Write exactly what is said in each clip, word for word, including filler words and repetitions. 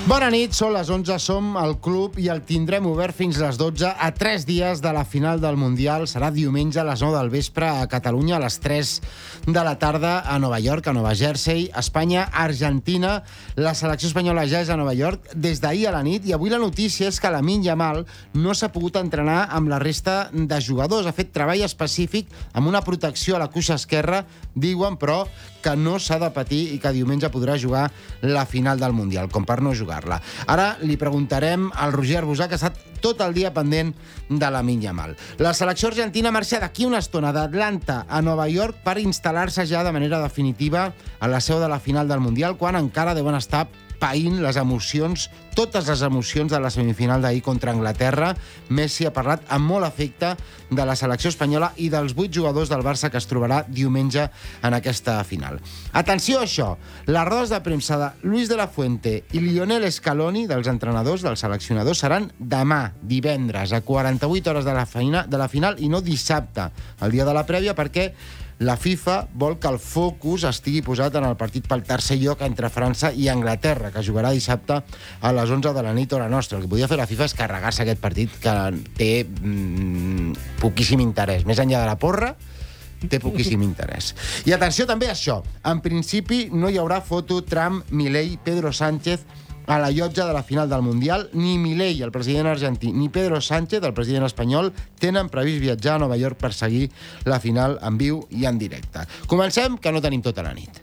Bona nit, són les onze, som al club i el tindrem obert fins les dotze a tres dies de la final del Mundial. Serà diumenge a les nou del vespre a Catalunya, a les tres de la tarda a Nova York, a Nova Jersey, Espanya, Argentina. La selecció espanyola ja és a Nova York des d'ahir a la nit i avui la notícia és que Lamine Yamal no s'ha pogut entrenar amb la resta de jugadors. Ha fet treball específic amb una protecció a la cuixa esquerra, diuen, però que no s'ha de patir i que diumenge podrà jugar la final del Mundial, com per no jugar-la. Ara li preguntarem al Roger Arbusà, que ha estat tot el dia pendent de Lamine Yamal. La selecció argentina marxa d'aquí una estona d'Atlanta a Nova York per instal·lar-se ja de manera definitiva a la seu de la final del Mundial, quan encara deuen estar païnt les emocions, totes les emocions de la semifinal d'ahir contra Anglaterra. Messi ha parlat amb molt afecte de la selecció espanyola i dels vuit jugadors del Barça que es trobarà diumenge en aquesta final. Atenció a això, les rodes de premsa de Luis de la Fuente i Lionel Scaloni, dels entrenadors, dels seleccionadors, seran demà, divendres, a quaranta-vuit hores de la, feina, de la final i no dissabte, el dia de la prèvia, perquè la FIFA vol que el focus estigui posat en el partit pel tercer lloc entre França i Anglaterra, que jugarà dissabte a les onze de la nit hora nostra. El que podia fer la FIFA és carregar-se aquest partit que té mm, poquíssim interès. Més enllà de la porra, té poquíssim interès. I atenció també a això. En principi no hi haurà foto Trump, Milei, Pedro Sánchez a la llotja de la final del Mundial. Ni Milei, el president argentí, ni Pedro Sánchez, el president espanyol, tenen previst viatjar a Nova York per seguir la final en viu i en directe. Comencem, que no tenim tota la nit.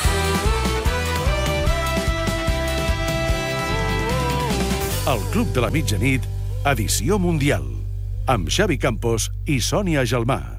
El Club de la Mitjanit, edició mundial, amb Xavi Campos i Sònia Gelmà.